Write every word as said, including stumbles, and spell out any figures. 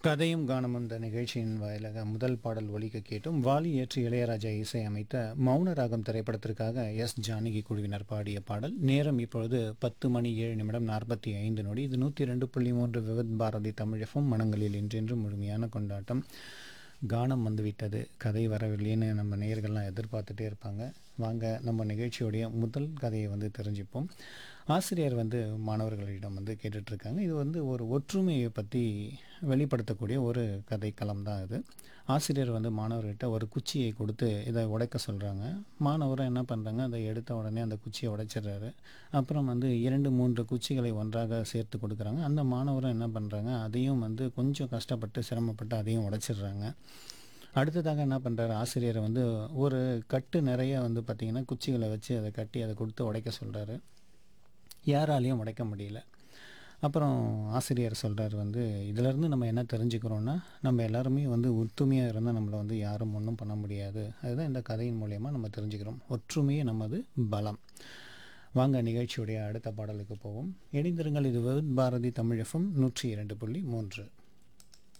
கதையும் கானமும் இந்த நிகழ்ச்சியின் வாயிலாக முதல் பாடல் ஒலிக்க கேட்டும் வாலி இயற்றி இளையராஜா இசை அமைத்த மௌன ராகம் திரைப்படத்திற்காக எஸ் ஜானகி குழுவினர் பாடிய பாடல். நேரம் இப்பொழுது பத்து மணி ஏழு நிமிடம் நாற்பத்தி ஐந்து நொடி. இது நூற்றி ரெண்டு புள்ளி மூன்று விவித் பாரதி தமிழகம். மனங்களில் இன்றென்று முழுமையான கொண்டாட்டம். கானம் வந்துவிட்டது, கதை வரவில்லைன்னு நம்ம நேயர்கள்லாம் எதிர்பார்த்துட்டே இருப்பாங்க. வாங்க நம்ம நிகழ்ச்சியோடைய முதல் கதையை வந்து தெரிஞ்சுப்போம். ஆசிரியர் வந்து மாணவர்களிடம் வந்து கேட்டுட்ருக்காங்க. இது வந்து ஒரு ஒற்றுமையை பற்றி வெளிப்படுத்தக்கூடிய ஒரு கதைக்களம் தான் இது. ஆசிரியர் வந்து மாணவர்கிட்ட ஒரு குச்சியை கொடுத்து இதை உடைக்க சொல்கிறாங்க. மாணவரும் என்ன பண்ணுறாங்க, அதை எடுத்த உடனே அந்த குச்சியை உடைச்சிடுறாரு. அப்புறம் வந்து இரண்டு மூன்று குச்சிகளை ஒன்றாக சேர்த்து கொடுக்குறாங்க. அந்த மாணவரும் என்ன பண்ணுறாங்க, அதையும் வந்து கொஞ்சம் கஷ்டப்பட்டு சிரமப்பட்டு அதையும் உடைச்சிடுறாங்க. அடுத்ததாக என்ன பண்ணுறாரு, ஆசிரியர் வந்து ஒரு கட்டு நிறைய வந்து பார்த்திங்கன்னா குச்சிகளை வச்சு அதை கட்டி அதை கொடுத்து உடைக்க சொல்கிறாரு. யாராலையும் உடைக்க முடியல. அப்புறம் ஆசிரியர் சொல்கிறார் வந்து, இதிலேருந்து நம்ம என்ன தெரிஞ்சுக்கிறோன்னா, நம்ம எல்லாருமே வந்து ஒற்றுமையாக இருந்தால் நம்மளை வந்து யாரும் ஒன்றும் பண்ண முடியாது. அதுதான் இந்த கதையின் மூலயமா நம்ம தெரிஞ்சுக்கிறோம். ஒற்றுமையே நமது பலம். வாங்க நிகழ்ச்சியுடைய அடுத்த பாடலுக்கு போவோம். இணைந்திருங்கள். இது விவித் பாரதி தமிழ் எஃப்எம் நூற்றி இரண்டு புள்ளி மூன்று.